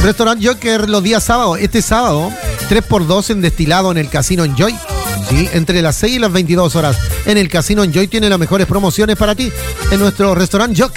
Restaurant Joker los días sábados. Este sábado, 3x2 en destilado en el Casino Enjoy. Sí, entre las 6 y las 22 horas. En el Casino Enjoy tiene las mejores promociones para ti. En nuestro Restaurant Joker.